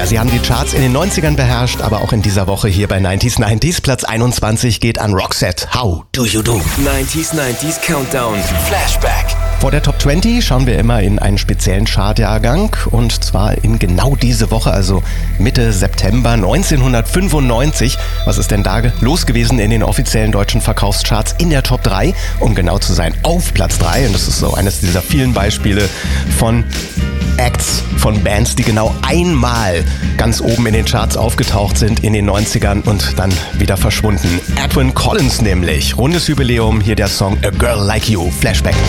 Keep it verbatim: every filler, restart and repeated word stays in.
Sie haben die Charts in den neunzigern beherrscht, aber auch in dieser Woche hier bei neunzig neunzig. Platz einundzwanzig geht an Roxette. How do you do? neunzig neunzig Countdown. Flashback. Vor der Top zwanzig schauen wir immer in einen speziellen Chartjahrgang und zwar in genau diese Woche, also Mitte September neunzehnhundertfünfundneunzig. Was ist denn da los gewesen in den offiziellen deutschen Verkaufscharts in der Top drei? Um genau zu sein, auf Platz drei. Und das ist so eines dieser vielen Beispiele von Acts, von Bands, die genau einmal ganz oben in den Charts aufgetaucht sind in den neunzigern und dann wieder verschwunden. Edwyn Collins nämlich. Rundes Jubiläum, hier der Song A Girl Like You. Flashback.